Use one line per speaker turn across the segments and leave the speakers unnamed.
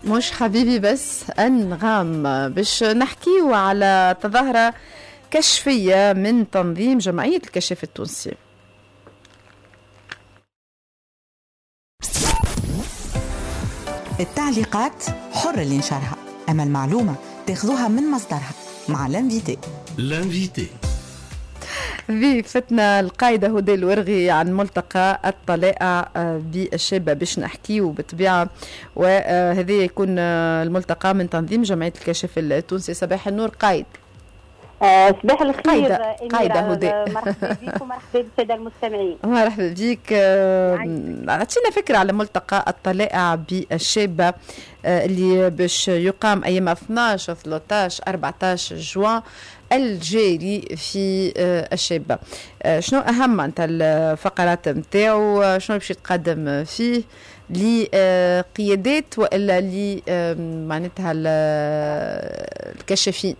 مش حبيبي بس أنغام، باش نحكيو على تظاهرة كشفية من تنظيم جمعية الكشف التونسي.
التعليقات حر لنشرها، أما المعلومة تاخذوها من مصدرها مع لانفيتي.
ضيفتنا القايدة هدى الورغي عن ملتقى الطلائع بالشابة باش نحكيو بالطبيعة، وهذا يكون الملتقى من تنظيم جمعية الكشف التونسي. صباح النور قايد.
صباح الخير.
قايدة هدى.
مرحبا بك ومرحبا بالسادة المستمعين.
مرحبا بك. عطينا فكرة على ملتقى الطلائع بالشابة اللي باش يقام أيام 12 13 14 جوان الجاري في الشابة. شنو أهم أنت الفقرات متاعو؟ شنو باش يتقدم فيه لقيادات وإلا معناتها الكشافين؟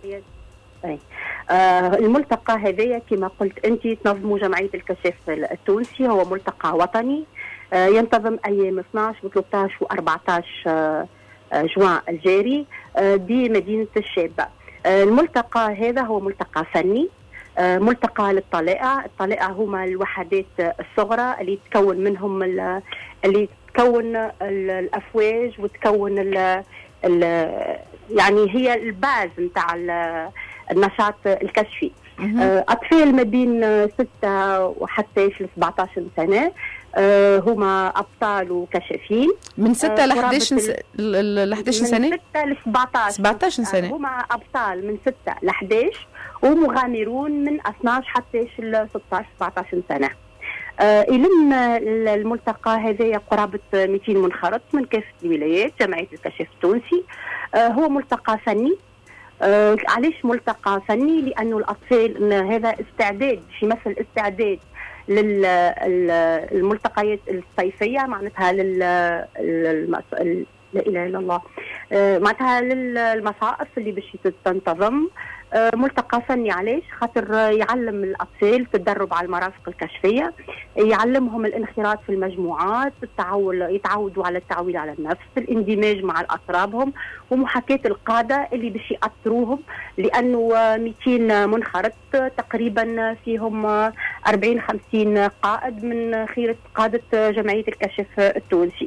الملتقى هذايا كما قلت أنت تنظموا جمعية الكشف التونسي، هو ملتقى وطني ينتظم أيام 12 و 13 و 14 جوان الجاري بمدينة الشابة. الملتقى هذا هو ملتقى فني، ملتقى للطلائع. الطلائع هما الوحدات الصغرى اللي تكون منهم اللي تكون الأفواج وتكون يعني هي الباز نتاع النشاط الكشفي. أطفال ما بين 6 وحتى 17 سنة هما أبطال وكشافين
من 6 ل 11 سنة،
من 6 ل
17 سنة
هما أبطال من 6 ل 11 ومغامرون من 12 حتى 16 17 سنة. يلم الملتقى هذا قرابة 200 منخرط من كافة الولايات جمعية الكشف التونسي. هو ملتقى فني. علاش ملتقى فني؟ لأنه الأطفال هذا استعداد في مثل استعداد للملتقيات الصيفية، معناتها لا إله إلا الله، معناتها للمصائف اللي باش تنتظم. ملتقى فني علاش؟ خاطر يعلم الأطفال التدرب على المرافق الكشفية، يعلمهم الانخراط في المجموعات، يتعودوا على التعويل على النفس، الاندماج مع أطرابهم، ومحاكاة القادة اللي باش يأثروهم، لأنه 200 منخرط تقريبا فيهم 40-50 قائد من خيرة قادة جمعية الكشف التونسي.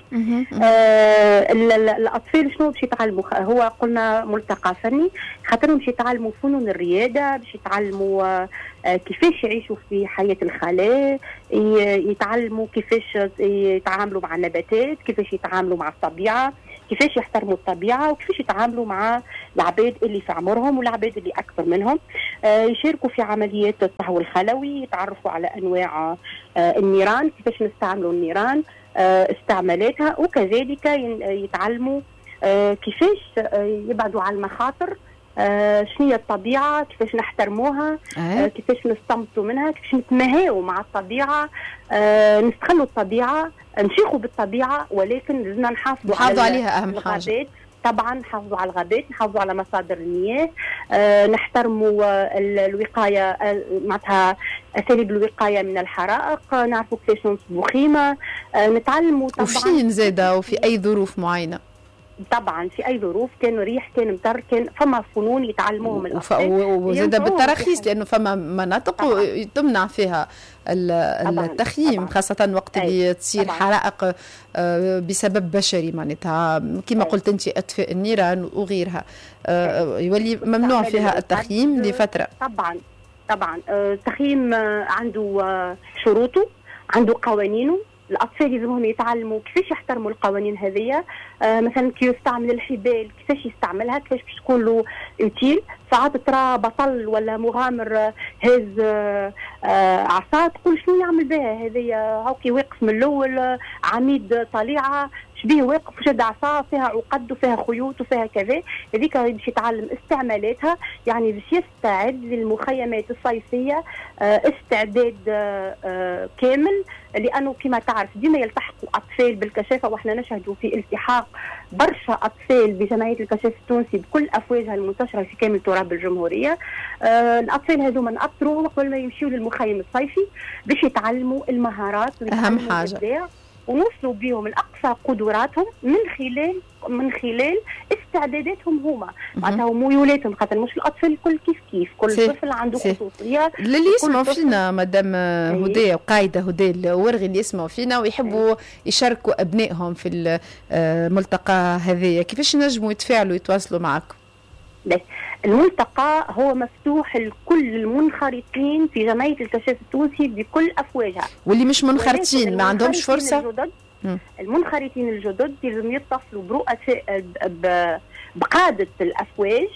الأطفال شنو باش يتعلموا؟ هو قلنا ملتقى فني خاطرهم باش يتعلموا فنون الريادة، باش يتعلموا كيفاش يعيشوا في حياة الخلاء، يتعلموا كيفاش يتعاملوا مع النباتات، كيفاش يتعاملوا مع الطبيعة، كيفاش يحترموا الطبيعة، وكيفاش يتعاملوا مع العباد اللي في عمرهم والعباد اللي أكثر منهم. يشاركوا في عمليات الطهو الخلوي، يتعرفوا على أنواع النيران، كيفاش نستعملوا النيران، استعمالاتها، وكذلك يتعلموا كيفاش يبعدوا على المخاطر، شنو هي الطبيعة، كيفاش نحترموها، كيفاش نستنبطوا منها، كيفاش نتماهاو مع الطبيعة، نستغلوا الطبيعة، نشيخوا بالطبيعة، ولكن لازمنا نحافظوا
عليها. أهم حاجة
طبعا نحافظوا على الغابات، نحافظوا على مصادر المياه، نحترموا الوقاية، معناتها أساليب الوقاية من الحرائق، نعرفوا كيفاش نصبوا خيمة، نتعلموا طبعا
وفين زادة وفي أي ظروف معينة.
طبعا في اي ظروف، كان ريح كان مطر، كان فما فنون يتعلموهم الاطفال،
وزاد بالتراخيص، لانه فما مناطق تمنع فيها التخييم طبعاً. خاصه وقت اللي تصير حرائق بسبب بشري، معناتها كما قلت انت اطفاء النيران وغيرها، يولي ممنوع فيها التخييم لفتره.
طبعا التخييم عنده شروطه، عنده قوانينه. الأطفال يلزمهم يتعلموا كيفاش يحترموا القوانين هذه، مثلا كيف يستعمل الحبال، كيفاش يستعملها، كيفاش باش تكون له يوتيل. ساعات ترى بطل ولا مغامر هز عصا، تقول شنو يعمل بها هذه؟ هاكي واقف من الأول عميد طليعة، شبيه واقف وشد عصا فيها عقد وفيها خيوط وفيها كذا. هذيك باش يتعلم استعمالاتها، يعني باش يستعد للمخيمات الصيفية استعداد كامل، لأنه كما تعرف ديما يلتحقوا أطفال بالكشافة، وإحنا نشهدوا في التحاق برشا أطفال بجمعية الكشف التونسي بكل أفواجها المنتشرة في كامل تراب الجمهورية. الأطفال هذوما نأطروا قبل ما يمشيوا للمخيم الصيفي باش يتعلموا المهارات،
أهم حاجة،
ونوصلوا بهم لأقصى قدراتهم من خلال من خلال استعداداتهم هما معناتها وميولاتهم، خاطر مش الاطفال الكل كيف كل طفل عنده خصوصيه.
اللي يسمعوا فينا مدام هدى وقايده هدى الورغي اللي يسمعوا فينا ويحبوا يشاركوا ابنائهم في الملتقى هذايا، كيفاش ينجموا يتفاعلوا يتواصلوا معكم؟
الملتقى هو مفتوح لكل المنخرطين في جمعية الكشاف التونسي بكل أفواجها،
واللي مش منخرطين ما عندهمش فرصة.
المنخرطين الجدد لازم يتصلوا برؤساء بقادة الأفواج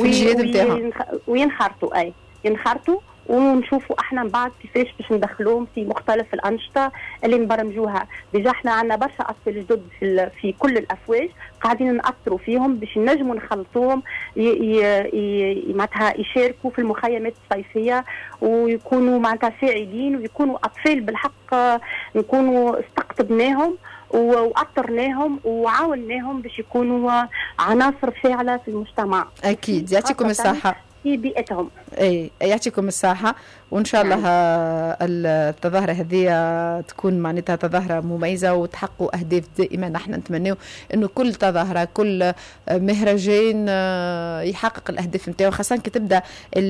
وينخرطوا ينخرطوا ونشوفوا احنا من بعد كيفاش باش ندخلوهم في مختلف الانشطه اللي نبرمجوها. ديجا احنا عندنا برشا اطفال جدد في كل الافواج قاعدين نأثروا فيهم باش نجموا نخلطوهم معناتها يشاركوا في المخيمات الصيفيه ويكونوا معناتها فاعلين ويكونوا اطفال بالحق، نكونوا استقطبناهم وأطرناهم وعاوناهم باش يكونوا عناصر فاعله في المجتمع.
اكيد يعطيكم الصحه
في بيئتهم.
يعطيكم الصحة، وإن شاء الله التظاهرة هذه تكون معناتها تظاهرة مميزة وتحققوا أهداف دائما. نحن نتمنى إنه كل تظاهرة كل مهرجان يحقق الأهداف نتاعو، خاصة كتبدأ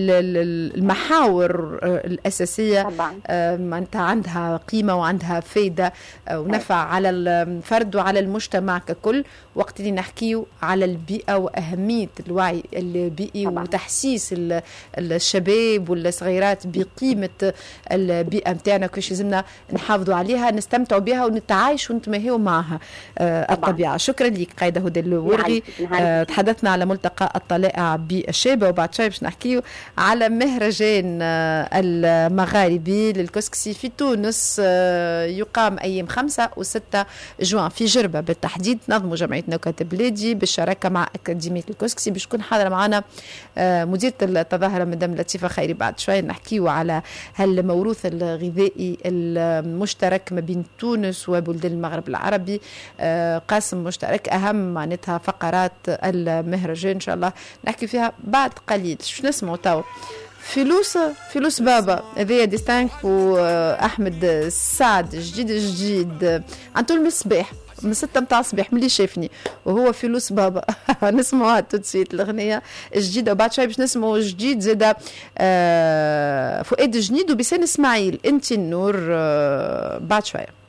المحاور الأساسية معناتها عندها قيمة وعندها فايدة ونفع على الفرد وعلى المجتمع ككل. وقت اللي نحكيو على البيئة وأهمية الوعي البيئي وتحسيس الشباب والصغيرات بقيمة البيئة متاعنا، كيفاش لازمنا نحافظوا عليها نستمتعوا بها ونتعايش ونتماهيوا معها الطبيعة. شكرا لك قايدة هدى الورغي. تحدثنا على ملتقى الطلائع بالشابة، وبعد شوي باش نحكيو على مهرجان المغاربي للكسكسي في تونس يقام أيام 5 و6 جوان في جربة بالتحديد. نظموا جمعية نكات بلادي بالشراكة مع أكاديمية الكسكسي. باش تكون حاضرة معنا مديرة التظاهرة مدام لطيفة خيري. بعد شوي نحكيو على هالموروث الغذائي المشترك ما بين تونس وبلدان المغرب العربي، قاسم مشترك أهم معناتها فقرات المهرجان إن شاء الله نحكي فيها بعد قليل. شو نسمعوا تو فلوس بابا هذه ديستانك وأحمد السعد جديد عن طول الصباح من 6 متاع الصباح ملي شافني وهو فلوس بابا. نسمعوها توتسيت الأغنية الجديدة، وبعد شوي باش نسمعوا جديد زادا فؤاد جنيد وبسان اسماعيل انت النور بعد شوي.